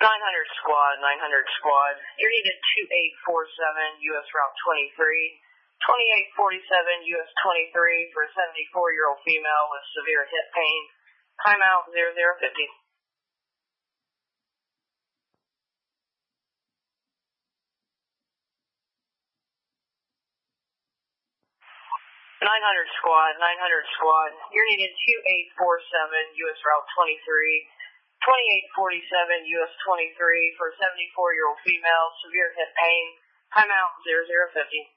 900 squad, 900 squad. You're needed 2847 U.S. Route 23. 2847 U.S. 23 for a 74-year-old female with severe hip pain. Timeout 0050. 900 squad, 900 squad. You're needed 2847 U.S. Route 23. 2847 U.S. 23 for a 74-year-old female, severe hip pain. Timeout 0050.